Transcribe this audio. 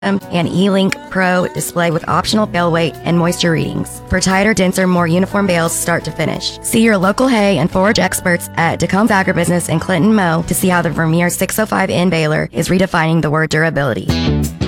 and E-Link Pro display with optional bale weight and moisture readings for tighter, denser, more uniform bales start to finish. See your local hay and forage experts at DeCombs Agribusiness in Clinton Mo to see how the Vermeer 605N baler is redefining the word durability.